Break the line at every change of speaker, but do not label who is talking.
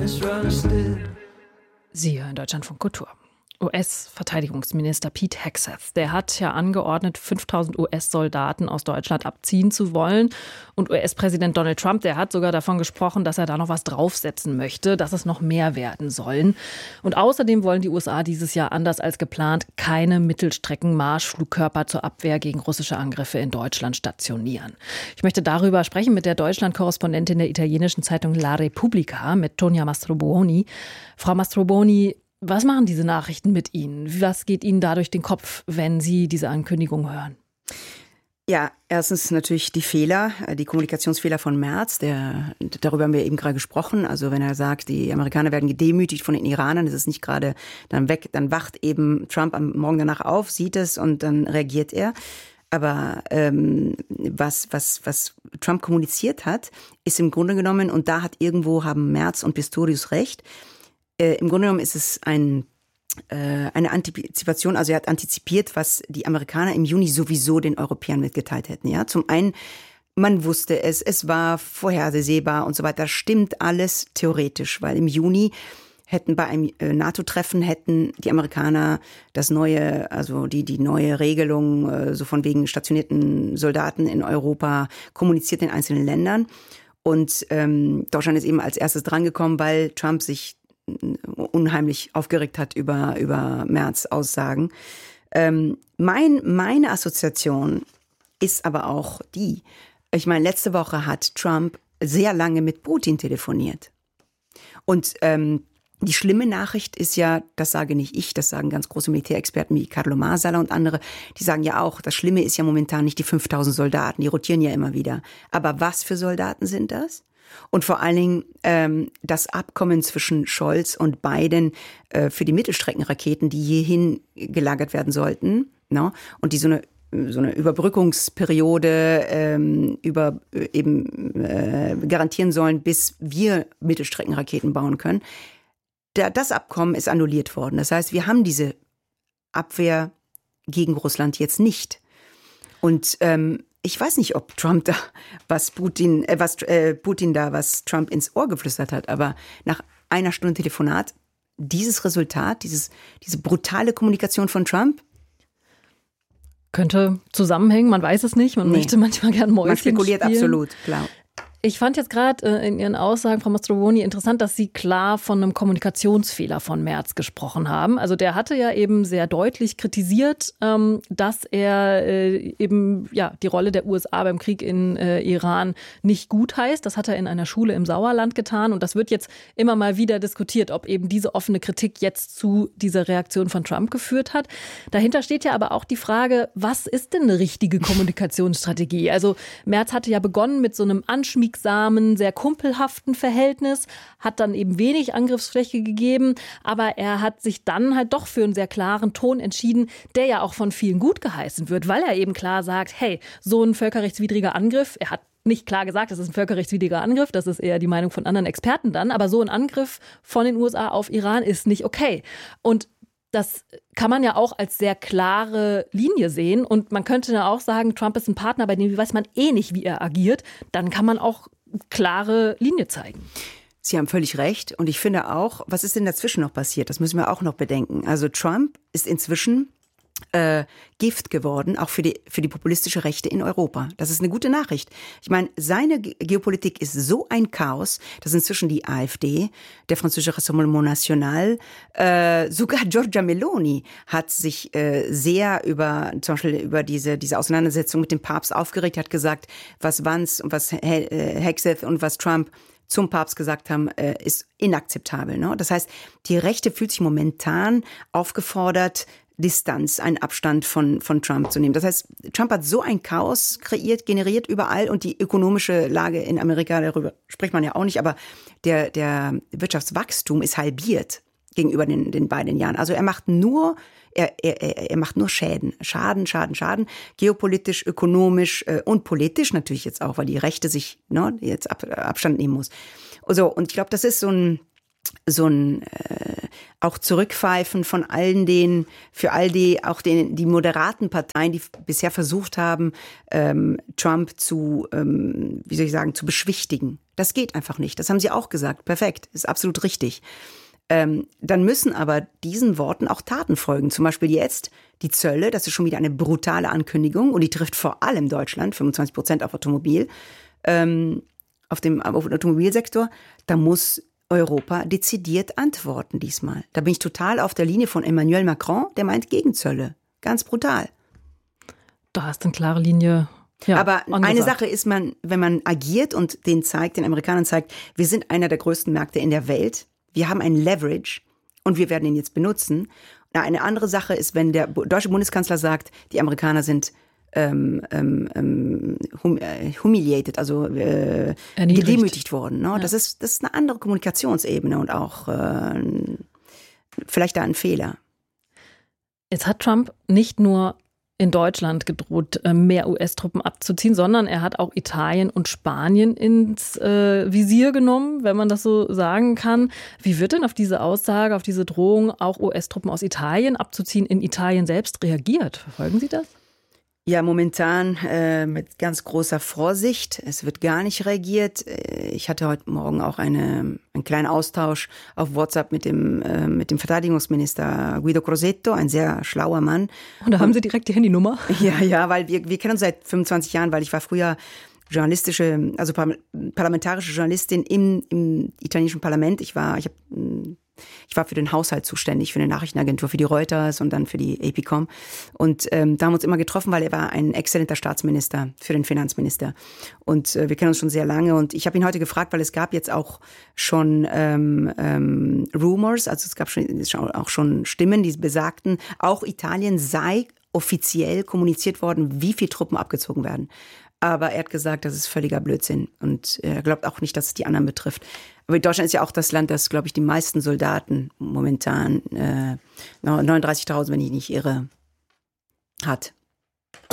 Sie hören Deutschlandfunk Kultur. US-Verteidigungsminister Pete Hegseth, der hat ja angeordnet, 5.000 US-Soldaten aus Deutschland abziehen zu wollen. Und US-Präsident Donald Trump, der hat sogar davon gesprochen, dass er da noch was draufsetzen möchte, dass es noch mehr werden sollen. Und außerdem wollen die USA dieses Jahr anders als geplant keine Mittelstrecken-Marschflugkörper zur Abwehr gegen russische Angriffe in Deutschland stationieren. Ich möchte darüber sprechen mit der Deutschland-Korrespondentin der italienischen Zeitung La Repubblica, mit Tonia Mastrobuoni. Frau Mastrobuoni, was machen diese Nachrichten mit Ihnen? Was geht Ihnen da durch den Kopf, wenn Sie diese Ankündigung hören?
Ja, erstens natürlich die Fehler, die Kommunikationsfehler von Merz. Darüber haben wir eben gerade gesprochen. Also wenn er sagt, die Amerikaner werden gedemütigt von den Iranern, das ist nicht gerade dann weg, dann wacht eben Trump am Morgen danach auf, sieht es und dann reagiert er. Aber was Trump kommuniziert hat, ist im Grunde genommen, und da haben Merz und Pistorius recht, im Grunde genommen ist es eine Antizipation, also er hat antizipiert, was die Amerikaner im Juni sowieso den Europäern mitgeteilt hätten. Ja, zum einen, man wusste es war vorhersehbar und so weiter. Stimmt alles theoretisch, weil im Juni bei einem NATO-Treffen die Amerikaner das neue, also die neue Regelung, so von wegen stationierten Soldaten in Europa kommuniziert in einzelnen Ländern. Und Deutschland ist eben als erstes drangekommen, weil Trump sich unheimlich aufgeregt hat über Merz' Aussagen. Meine Assoziation ist aber auch ich meine, letzte Woche hat Trump sehr lange mit Putin telefoniert. Und die schlimme Nachricht ist ja, das sage nicht ich, das sagen ganz große Militärexperten wie Carlo Marsala und andere, die sagen ja auch, das Schlimme ist ja momentan nicht die 5.000 Soldaten, die rotieren ja immer wieder. Aber was für Soldaten sind das? Und vor allen Dingen das Abkommen zwischen Scholz und Biden für die Mittelstreckenraketen, die hierhin gelagert werden sollten, no? Und die so eine Überbrückungsperiode garantieren sollen, bis wir Mittelstreckenraketen bauen können. Das Abkommen ist annulliert worden. Das heißt, wir haben diese Abwehr gegen Russland jetzt nicht. Und ich weiß nicht, ob Trump da was Trump ins Ohr geflüstert hat, aber nach einer Stunde Telefonat, dieses Resultat, diese brutale Kommunikation von Trump.
Könnte zusammenhängen, man weiß es nicht, man möchte manchmal gern Mäuschen
Man spekuliert
spielen.
Absolut, klar.
Ich fand jetzt gerade in Ihren Aussagen, Frau Mastrobuoni, interessant, dass Sie klar von einem Kommunikationsfehler von Merz gesprochen haben. Also der hatte ja eben sehr deutlich kritisiert, dass er eben die Rolle der USA beim Krieg in Iran nicht gut heißt. Das hat er in einer Schule im Sauerland getan. Und das wird jetzt immer mal wieder diskutiert, ob eben diese offene Kritik jetzt zu dieser Reaktion von Trump geführt hat. Dahinter steht ja aber auch die Frage, was ist denn eine richtige Kommunikationsstrategie? Also Merz hatte ja begonnen mit so einem anschmiegsamen, sehr kumpelhaften Verhältnis, hat dann eben wenig Angriffsfläche gegeben, aber er hat sich dann halt doch für einen sehr klaren Ton entschieden, der ja auch von vielen gut geheißen wird, weil er eben klar sagt, hey, so ein völkerrechtswidriger Angriff, er hat nicht klar gesagt, das ist ein völkerrechtswidriger Angriff, das ist eher die Meinung von anderen Experten dann, aber so ein Angriff von den USA auf Iran ist nicht okay. Und das kann man ja auch als sehr klare Linie sehen. Und man könnte ja auch sagen, Trump ist ein Partner, bei dem weiß man eh nicht, wie er agiert. Dann kann man auch klare Linie zeigen.
Sie haben völlig recht. Und ich finde auch, was ist denn dazwischen noch passiert? Das müssen wir auch noch bedenken. Also Trump ist inzwischen Gift geworden, auch für die populistische Rechte in Europa. Das ist eine gute Nachricht. Ich meine, seine Geopolitik ist so ein Chaos, dass inzwischen die AfD, der französische Rassemblement National, sogar Giorgia Meloni hat sich sehr zum Beispiel über diese Auseinandersetzung mit dem Papst aufgeregt, hat gesagt, was Vance und was Hegseth und was Trump zum Papst gesagt haben, ist inakzeptabel. Ne? Das heißt, die Rechte fühlt sich momentan aufgefordert, Distanz, einen Abstand von Trump zu nehmen. Das heißt, Trump hat so ein Chaos generiert überall und die ökonomische Lage in Amerika, darüber spricht man ja auch nicht, aber der Wirtschaftswachstum ist halbiert gegenüber den beiden Jahren. Also er macht nur Schäden, Schaden, geopolitisch, ökonomisch und politisch natürlich jetzt auch, weil die Rechte sich jetzt Abstand nehmen muss. Also, und ich glaube, das ist so ein auch zurückpfeifen von die moderaten Parteien, die bisher versucht haben, Trump zu zu beschwichtigen. Das geht einfach nicht. Das haben sie auch gesagt. Perfekt. Ist absolut richtig. Dann müssen aber diesen Worten auch Taten folgen. Zum Beispiel jetzt die Zölle. Das ist schon wieder eine brutale Ankündigung und die trifft vor allem Deutschland, 25% auf Automobil, auf dem Automobilsektor. Da muss Europa dezidiert antworten diesmal. Da bin ich total auf der Linie von Emmanuel Macron, der meint Gegenzölle. Ganz brutal.
Da ist eine klare Linie. Ja,
aber
angesagt.
Eine Sache ist, wenn man agiert und den Amerikanern zeigt, wir sind einer der größten Märkte in der Welt, wir haben ein Leverage und wir werden ihn jetzt benutzen. Eine andere Sache ist, wenn der deutsche Bundeskanzler sagt, die Amerikaner sind humiliated, also gedemütigt worden. Ne? Ja. Das ist eine andere Kommunikationsebene und auch vielleicht da ein Fehler.
Jetzt hat Trump nicht nur in Deutschland gedroht, mehr US-Truppen abzuziehen, sondern er hat auch Italien und Spanien ins Visier genommen, wenn man das so sagen kann. Wie wird denn auf diese Aussage, auf diese Drohung, auch US-Truppen aus Italien abzuziehen, in Italien selbst reagiert? Verfolgen Sie das?
Ja, momentan mit ganz großer Vorsicht. Es wird gar nicht reagiert. Ich hatte heute Morgen auch einen kleinen Austausch auf WhatsApp mit dem Verteidigungsminister Guido Crosetto, ein sehr schlauer Mann.
Und da haben Sie direkt die Handynummer?
Ja, weil wir kennen uns seit 25 Jahren, weil ich war früher parlamentarische Journalistin im italienischen Parlament. Ich war für den Haushalt zuständig, für eine Nachrichtenagentur, für die Reuters und dann für die APCOM. Und da haben wir uns immer getroffen, weil er war ein exzellenter Staatsminister für den Finanzminister. Und wir kennen uns schon sehr lange. Und ich habe ihn heute gefragt, weil es gab jetzt auch schon Rumors, also es gab auch schon Stimmen, die besagten, auch Italien sei offiziell kommuniziert worden, wie viele Truppen abgezogen werden. Aber er hat gesagt, das ist völliger Blödsinn. Und er glaubt auch nicht, dass es die anderen betrifft. Aber Deutschland ist ja auch das Land, das, glaube ich, die meisten Soldaten momentan, 39.000, wenn ich nicht irre, hat.